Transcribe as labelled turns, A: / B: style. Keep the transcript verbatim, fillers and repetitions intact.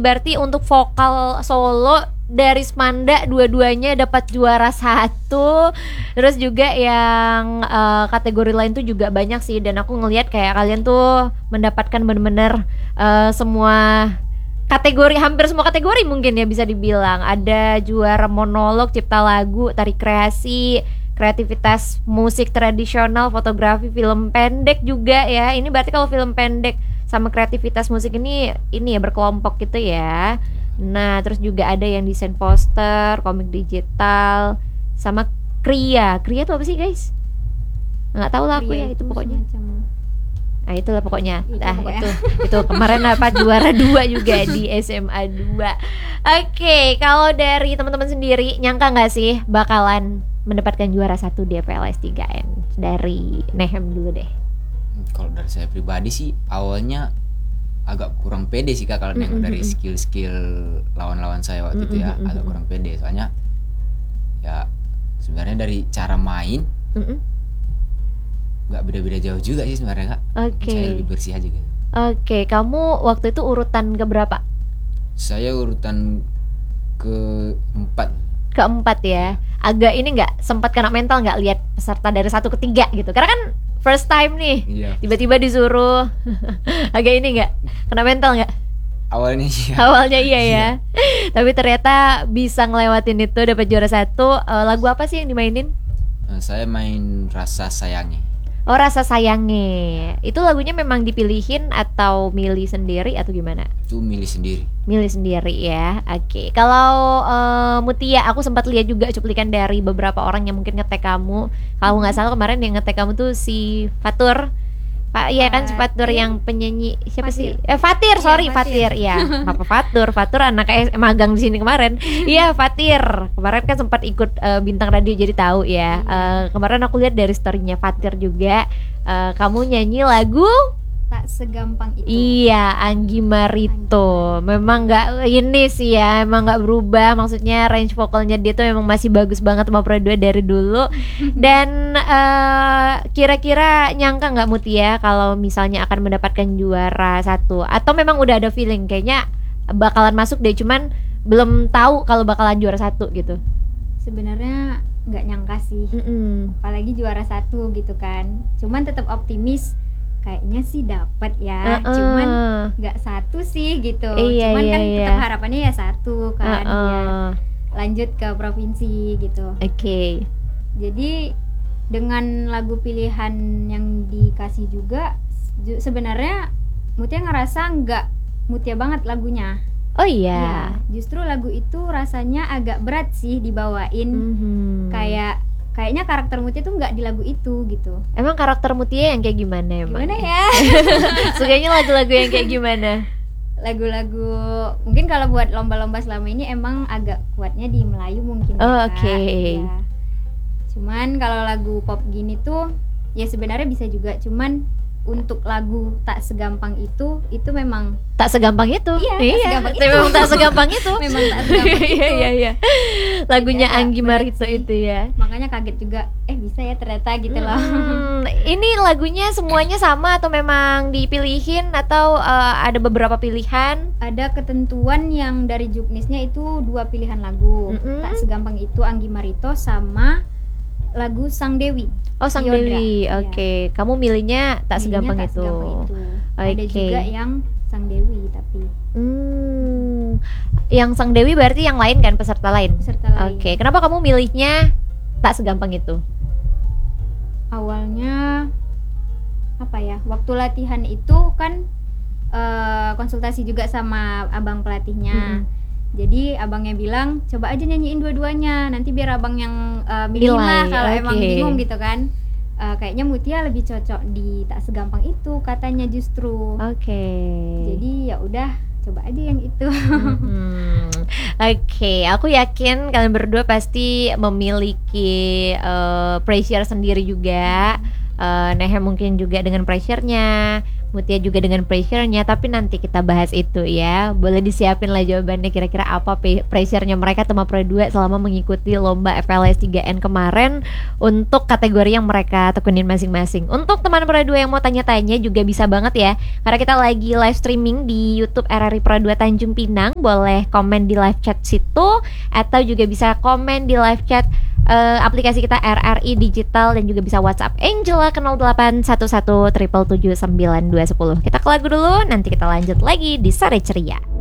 A: berarti untuk vokal solo dari Smanda dua-duanya dapat juara satu. Terus juga yang uh, kategori lain tuh juga banyak sih. Dan aku ngelihat kayak kalian tuh mendapatkan bener-bener uh, semua kategori, hampir semua kategori mungkin ya bisa dibilang. Ada juara monolog, cipta lagu, tari kreasi, kreativitas musik tradisional, fotografi, film pendek juga ya. Ini berarti kalau film pendek sama kreativitas musik ini ini ya berkelompok gitu ya. Nah, terus juga ada yang desain poster, komik digital, sama Kria. Kria itu apa sih, guys? Nggak tahu lah aku ya, itu pokoknya. Semacam... Nah, itulah pokoknya. Itu nah, pokoknya. itu itu kemarin apa juara dua juga di S M A dua. Oke, okay, kalau dari teman-teman sendiri nyangka nggak sih bakalan mendapatkan juara satu di F L S tiga N? Dari Nehem dulu deh.
B: Kalau dari saya pribadi sih awalnya agak kurang pede sih Kak kalau nengok mm-hmm. dari skill-skill lawan-lawan saya waktu mm-hmm. itu ya, agak kurang pede soalnya ya sebenarnya dari cara main mm-hmm. nggak beda-beda jauh juga sih sebenarnya Kak.
A: Oke. Okay.
B: Saya lebih bersih aja gitu.
A: Oke, okay. Kamu waktu itu urutan keberapa?
B: Saya urutan keempat.
A: Keempat ya. Agak ini nggak sempat kena mental nggak lihat peserta dari satu ke tiga gitu? Karena kan first time nih, iya. Tiba-tiba disuruh agak ini nggak kena mental nggak?
B: Awalnya iya.
A: Awalnya iya ya. Tapi ternyata bisa ngelewatin itu, dapat juara satu. Uh, lagu apa sih yang dimainin?
B: Uh, saya main Rasa Sayangi.
A: Oh, Rasa Sayangi. Itu lagunya memang dipilihin atau milih sendiri atau gimana?
B: Itu milih sendiri.
A: Milih sendiri ya. Oke. Okay. Kalau uh, Mutia, aku sempat lihat juga cuplikan dari beberapa orang yang mungkin nge-tag kamu. Kalau nggak salah kemarin yang nge-tag kamu tuh si Fatur. Pak, iya kan si Fatur yang penyanyi siapa Fatir. sih? Eh Fatir, sorry iya, Fatir. Iya, apa Fatur? Fatur anak eh, magang di sini kemarin. Iya, Fatir. Kemarin kan sempat ikut uh, bintang radio jadi tahu ya. Uh, kemarin aku lihat dari story-nya Fatir juga uh, kamu nyanyi lagu
C: Tak Segampang Itu.
A: Iya, Anggi Marito. Memang nggak ini sih ya, emang nggak berubah. Maksudnya range vokalnya dia tuh memang masih bagus banget sama Pro dua dari dulu. Dan uh, kira-kira nyangka nggak Mutia kalau misalnya akan mendapatkan juara satu? Atau memang udah ada feeling kayaknya bakalan masuk deh, cuman belum tahu kalau bakalan juara satu gitu?
C: Sebenarnya nggak nyangka sih,
A: Mm-mm.
C: apalagi juara satu gitu kan. Cuman tetap optimis. Kayaknya sih dapat ya, uh-uh. cuman nggak satu sih gitu.
A: Iya,
C: cuman
A: iya,
C: kan
A: iya.
C: tetap harapannya ya satu kan,
A: uh-uh.
C: ya lanjut ke provinsi gitu.
A: Oke. Okay.
C: Jadi dengan lagu pilihan yang dikasih juga, ju- sebenarnya Mutia ngerasa nggak Mutia banget lagunya.
A: Oh iya.
C: Ya, justru lagu itu rasanya agak berat sih dibawain,
A: mm-hmm.
C: kayak Kayaknya karakter Mutia tuh nggak di lagu itu gitu.
A: Emang karakter Mutia yang kayak gimana emang?
C: Gimana ya?
A: Sukanya lagu-lagu yang kayak gimana?
C: Lagu-lagu mungkin kalau buat lomba-lomba selama ini emang agak kuatnya di Melayu mungkin.
A: Oh, oke. Okay.
C: Ya. Cuman kalau lagu pop gini tuh ya sebenarnya bisa juga. Cuman untuk lagu Tak Segampang Itu itu memang
A: tak segampang itu.
C: Iya,
A: iya.
C: segampang itu.
A: Memang tak segampang itu.
C: Memang tak segampang itu.
A: Iya iya. Lagunya
C: ya,
A: Anggi Marito itu ya.
C: Makanya kaget juga. Eh bisa ya ternyata gitu loh.
A: Hmm, ini lagunya semuanya sama atau memang dipilihin atau uh, ada beberapa pilihan?
C: Ada ketentuan yang dari Juknisnya itu dua pilihan lagu. Mm-hmm. Tak Segampang Itu Anggi Marito sama lagu Sang Dewi.
A: Oh, Sang
C: Yodra.
A: Dewi. Oke. Okay.
C: Ya.
A: Kamu milihnya Tak Segampang
C: tak
A: itu.
C: Segampang itu.
A: Okay.
C: Ada juga yang Sang Dewi tapi.
A: Hmm. Yang Sang Dewi berarti yang lain kan, peserta lain.
C: Peserta lain.
A: Oke. Okay. Kenapa kamu milihnya Tak Segampang Itu?
C: Awalnya apa ya? Waktu latihan itu kan uh, konsultasi juga sama abang pelatihnya. Hmm. Jadi abangnya bilang coba aja nyanyiin dua-duanya, nanti biar abang yang uh, milih lah kalau okay. emang bingung gitu kan. Uh, kayaknya Mutia lebih cocok di Tak Segampang Itu katanya justru.
A: Oke. Okay.
C: Jadi ya udah coba aja yang itu.
A: Hmm. Oke, okay. Aku yakin kalian berdua pasti memiliki uh, pressure sendiri juga. uh, Nehe mungkin juga dengan pressure-nya, Mutia juga dengan pressure-nya, tapi nanti kita bahas itu ya. Boleh disiapin lah jawabannya kira-kira apa pe- pressure-nya mereka Tema Pro dua selama mengikuti lomba F L S tiga N kemarin untuk kategori yang mereka tekunin masing-masing. Untuk teman Pro dua yang mau tanya-tanya juga bisa banget ya, karena kita lagi live streaming di YouTube R R I Pro dua Tanjung Pinang. Boleh komen di live chat situ, atau juga bisa komen di live chat Uh, aplikasi kita R R I Digital, dan juga bisa WhatsApp Angela ke nol delapan satu satu tujuh tujuh sembilan dua satu nol. Kita ke lagu dulu, nanti kita lanjut lagi di Sore Ceria.